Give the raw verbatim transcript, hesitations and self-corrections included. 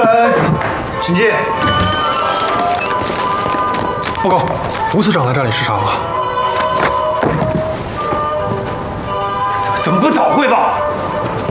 呃，请进。 报告，吴司长来站里视察了。 怎么不早汇报？